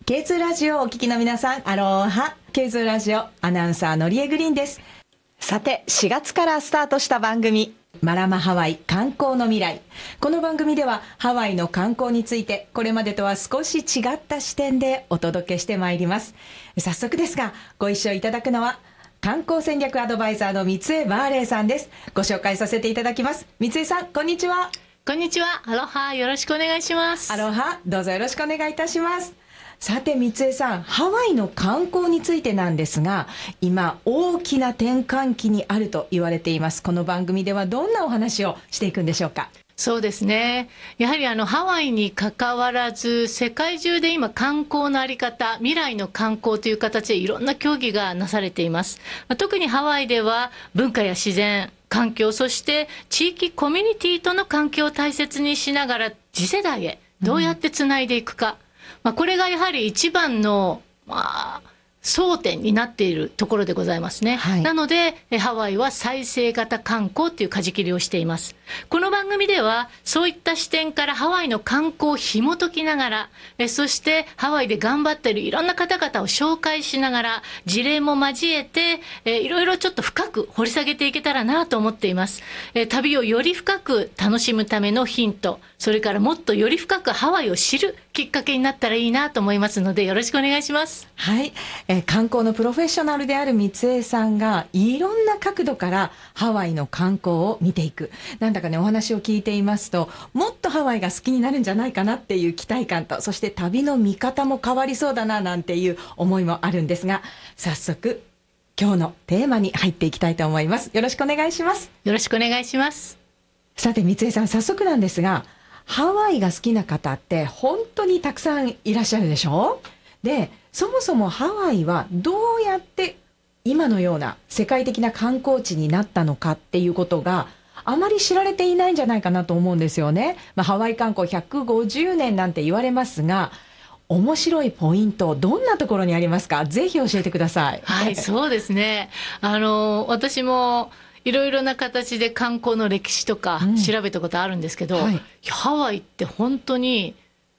K2 ラジオをお聞きの皆さん、アロハ。K2 ラジオアナウンサーのりえグリーンです。さて、4月からスタートした番組、マラマハワイ観光の未来。この番組ではハワイの観光について、これまでとは少し違った視点でお届けしてまいります。早速ですが、ご一緒いただくのは観光戦略アドバイザーの三江バーレイさんです。ご紹介させていただきます。三江さん、こんにちは。 こんにちは。アロハ、よろしくお願いします。 アロハ、どうぞよろしくお願いいたします。さて三江さん、ハワイの観光についてなんですが、今大きな転換期にあると言われています。この番組ではどんなお話をしていくんでしょうか。 そうですね。やはりハワイに関わらず、世界中で今観光のあり方、未来の観光という形でいろんな協議がなされています。特にハワイでは文化や自然、環境、そして地域コミュニティとの関係を大切にしながら次世代へどうやってつないでいくか。これがやはり一番の、争点になっているところでございますね。はい、なのでハワイは再生型観光っていう舵切りをしています。この番組ではそういった視点からハワイの観光を紐解きながら、そしてハワイで頑張っているいろんな方々を紹介しながら、事例も交えていろいろちょっと深く掘り下げていけたらなと思っています。旅をより深く楽しむためのヒント、それからもっとより深くハワイを知るきっかけになったらいいなと思いますので、よろしくお願いします。 はい、観光のプロフェッショナルである三江さんがいろんな角度からハワイの観光を見ていく。なんだかね、お話を聞いていますと、もっとハワイが好きになるんじゃないかなっていう期待感と、そして旅の見方も変わりそうだななんていう思いもあるんですが、早速今日のテーマに入っていきたいと思います。よろしくお願いします。 よろしくお願いします。 さて三江さん、早速なんですが、ハワイが好きな方って本当にたくさんいらっしゃるでしょ。で、そもそもハワイはどうやって今のような世界的な観光地になったのかっていうことがあまり知られていないんじゃないかなと思うんですよね。ハワイ観光150年なんて言われますが、面白いポイントどんなところにありますか。ぜひ教えてください。 はい、そうですね。私もいろいろな形で観光の歴史とか調べたことあるんですけど、はい、ハワイって本当に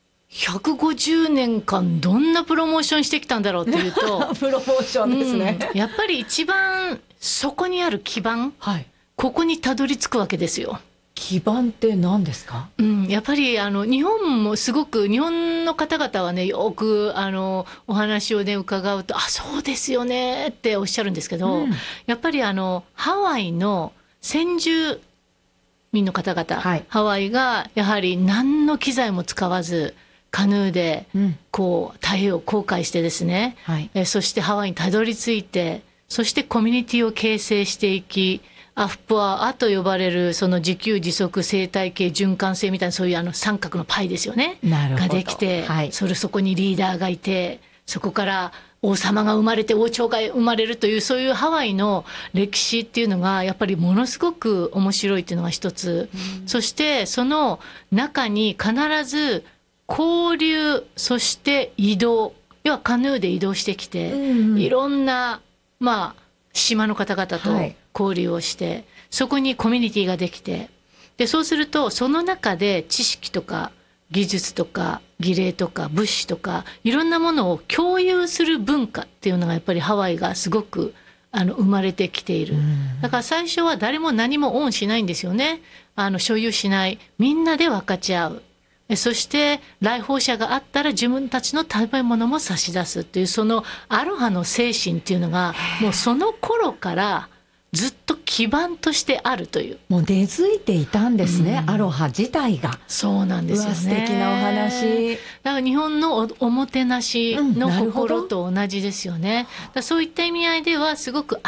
150年間どんなプロモーションしてきたんだろうっていうとプロモーションですね、 やっぱり一番そこにある基盤、はい、ここにたどり着くわけですよ。 基盤って何ですか。 やっぱり日本もすごく、日本の方々はね、よくお話をね伺うと、あ、そうですよねっておっしゃるんですけど、やっぱりハワイの先住民の方々、はい、ハワイがやはり何の機材も使わずカヌーでこう太平洋を航海してですね、はい、そしてハワイにたどり着いて、そしてコミュニティを形成していき、アフプアと呼ばれるその自給自足生態系循環性みたいな、そういう三角のパイですよねができて、はい、そこにリーダーがいて、そこから王様が生まれて王朝が生まれるという、そういうハワイの歴史っていうのがやっぱりものすごく面白いっていうのが一つ、そしてその中に必ず交流、そして移動、要はカヌーで移動してきて、いろんな島の方々と交流をして、はい、そこにコミュニティができて、でそうするとその中で知識とか技術とか儀礼とか物資とかいろんなものを共有する文化っていうのがやっぱりハワイがすごく生まれてきている。だから最初は誰も何もオンしないんですよね。所有しない、みんなで分かち合う。そして来訪者があったら自分たちの食べ物も差し出すっていう、そのアロハの精神っていうのがもうその頃からずっと基盤としてあるという、 もう根付いていたんですね、アロハ自体が。 そうなんですよね。 素敵なお話だから日本のおもてなしの心と同じですよね。だそういった意味合いではすごく